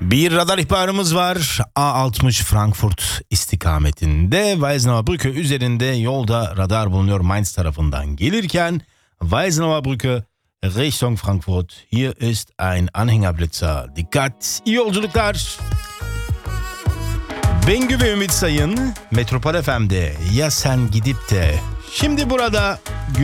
Bir radar ihbarımız var. A60 Frankfurt istikametinde Weisenauer Brücke üzerinde yolda radar bulunuyor Mainz tarafından gelirken Weisenauer Brücke Richtung Frankfurt. Hier ist ein Anhängerblitzer. Dikkat, iyi yolculuklar. Bengü ve Ümit Sayın Metropol FM'de ya sen gidip de şimdi burada